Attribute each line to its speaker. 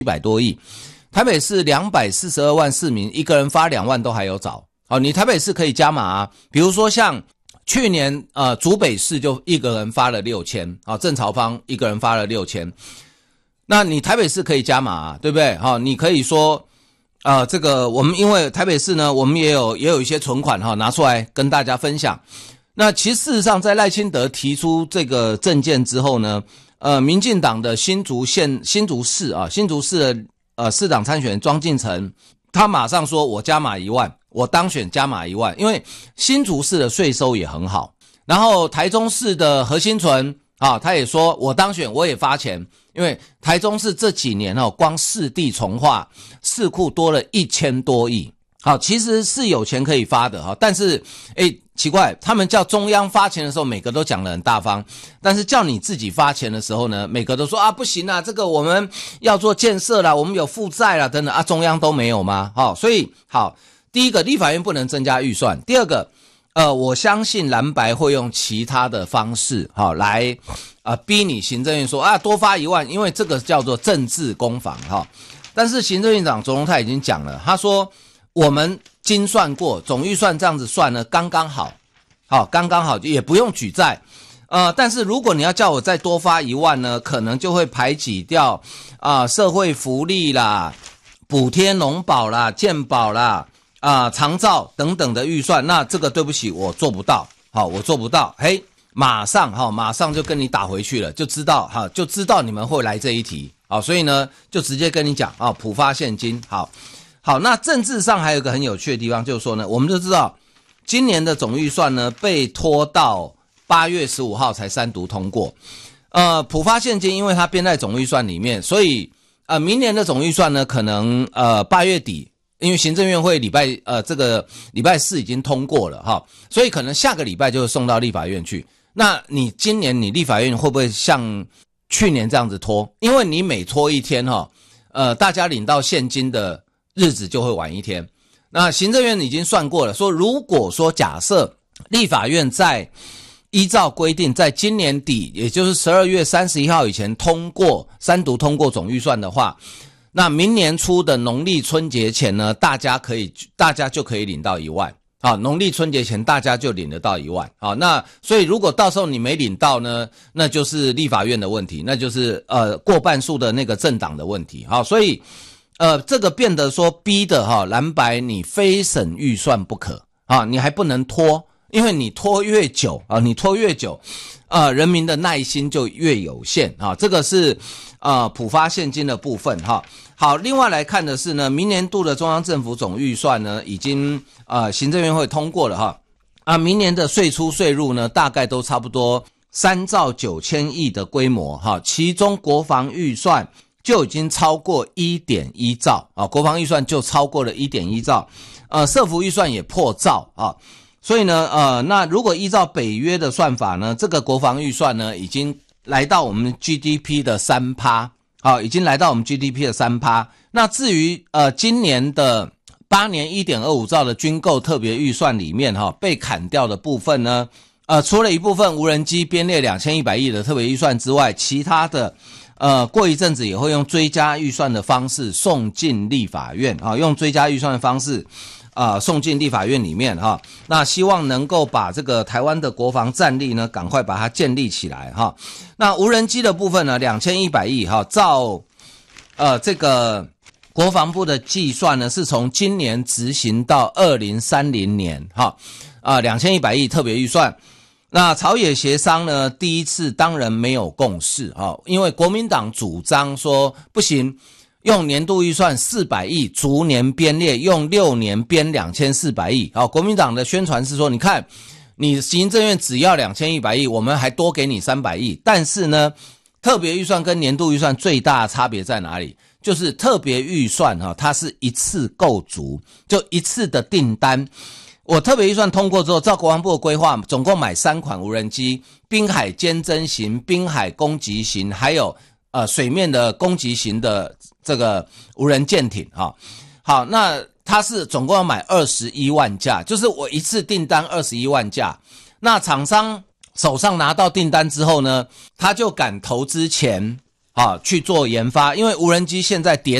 Speaker 1: 100多亿，台北市242万市民，一个人发2万都还有找。好，你台北市可以加码啊，比如说像去年竹北市就一个人发了6000，好，郑朝芳一个人发了6000，那你台北市可以加码啊，对不对？好，你可以说这个我们因为台北市呢，我们也有一些存款哈，拿出来跟大家分享。那其实事实上在赖清德提出这个政见之后呢，民进党的新竹市的市长参选人庄敬诚，他马上说我加码1万，我当选加码1万，因为新竹市的税收也很好。然后台中市的何新存他也说我当选我也发钱，因为台中市这几年光市地重划市库多了1000多亿。好，其实是有钱可以发的但是奇怪，他们叫中央发钱的时候每个都讲得很大方，但是叫你自己发钱的时候呢，每个都说不行啊，这个我们要做建设啦，我们有负债啦等等中央都没有吗？所以好，第一个立法院不能增加预算，第二个我相信蓝白会用其他的方式来逼你行政院说多发1万，因为这个叫做政治攻防但是行政院长卓荣泰已经讲了，他说我们精算过总预算这样子算呢刚刚好，刚刚好也不用举债。但是如果你要叫我再多发1万呢，可能就会排挤掉社会福利啦、补贴农保啦、健保啦、长照等等的预算，那这个对不起我做不到。我做不到，马上就跟你打回去了，就知道你们会来这一题。所以呢就直接跟你讲普发现金。好，那政治上还有一个很有趣的地方，就是说呢，我们就知道今年的总预算呢被拖到8月15号才3读通过。普发现金因为它编在总预算里面，所以明年的总预算呢可能8月底，因为行政院会这个礼拜4已经通过了所以可能下个礼拜就送到立法院去。那你今年你立法院会不会像去年这样子拖？因为你每拖一天大家领到现金的日子就会晚一天。那行政院已经算过了，说如果说假设立法院在依照规定在今年底，也就是12月31号以前3读通过总预算的话，那明年初的农历春节前呢，大家就可以领到1万。农历春节前大家就领得到1万。那所以如果到时候你没领到呢，那就是立法院的问题，那就是过半数的那个政党的问题。所以这个变得说逼的蓝白你非审预算不可你还不能拖，因为你拖越久人民的耐心就越有限这个是普发现金的部分好，另外来看的是呢，明年度的中央政府总预算呢已经行政院会通过了明年的税出税入呢大概都差不多3兆9千亿的规模其中国防预算就已经超过 1.1 兆国防预算就超过了 1.1 兆社福预算也破兆所以呢那如果依照北约的算法呢，这个国防预算呢已经来到我们 GDP 的 3%， 已经来到我们 GDP 的 3%。 那至于今年的8年 1.25 兆的军购特别预算里面被砍掉的部分呢除了一部分无人机编列2100亿的特别预算之外，其他的过一阵子也会用追加预算的方式送进立法院用追加预算的方式送进立法院里面那希望能够把这个台湾的国防战力呢赶快把它建立起来那无人机的部分呢2100亿照这个国防部的计算呢是从今年执行到2030年2100亿特别预算。那朝野协商呢第一次当然没有共识因为国民党主张说不行，用年度预算400亿逐年编列，用6年编2400亿国民党的宣传是说你看你行政院只要2100亿，我们还多给你300亿。但是呢特别预算跟年度预算最大的差别在哪里？就是特别预算它是一次购足，就一次的订单。我特别预算通过之后，照国防部的规划总共买3款无人机，滨海监侦型、滨海攻击型，还有水面的攻击型的这个无人舰艇好，那它是总共要买21万架，就是我一次订单21万架。那厂商手上拿到订单之后呢，他就赶投资前去做研发，因为无人机现在迭